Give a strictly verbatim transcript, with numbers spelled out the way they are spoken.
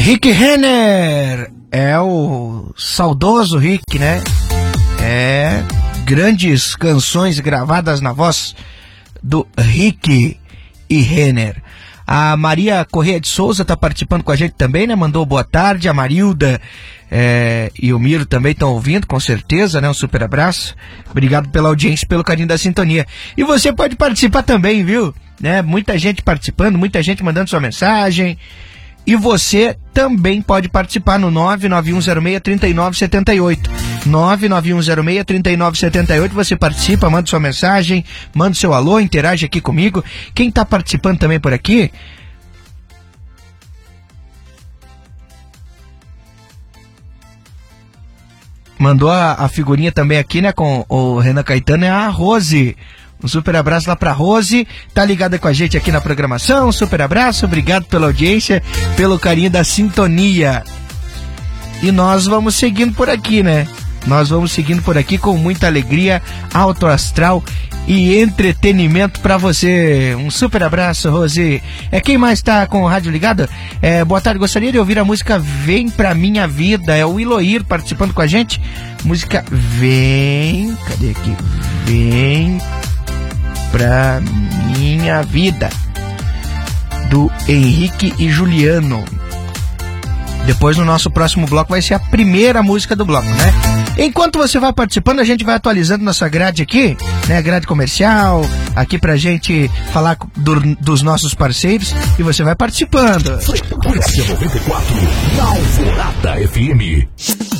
Rick Renner é o saudoso Rick, né? É, grandes canções gravadas na voz do Rick e Renner. A Maria Correia de Souza está participando com a gente também, né? Mandou boa tarde. A Marilda é, e o Miro também estão ouvindo, com certeza, né? Um super abraço. Obrigado pela audiência, pelo carinho da sintonia. E você pode participar também, viu? Né? Muita gente participando, muita gente mandando sua mensagem. E você também pode participar no nove nove um zero seis, três nove sete oito. nove nove um zero seis, três nove sete oito. Você participa, manda sua mensagem, manda seu alô, interage aqui comigo. Quem está participando também por aqui? Mandou a, a figurinha também aqui, né, com o Renan Caetano, é a Rose. Um super abraço lá pra Rose, tá ligada com a gente aqui na programação. Um super abraço, obrigado pela audiência, pelo carinho da sintonia. E nós vamos seguindo por aqui, né? Nós vamos seguindo por aqui com muita alegria, alto astral e entretenimento pra você. Um super abraço, Rose. É, quem mais tá com o rádio ligado? É, boa tarde, gostaria de ouvir a música Vem Pra Minha Vida. É o Iloir participando com a gente. Música Vem, cadê aqui? Vem Pra Minha Vida, do Henrique e Juliano. Depois, no nosso próximo bloco, vai ser a primeira música do bloco, né? Enquanto você vai participando, a gente vai atualizando nossa grade aqui, né? Grade comercial, aqui pra gente falar do, dos nossos parceiros, e você vai participando. Frequência noventa e quatro, na Alvorada F M.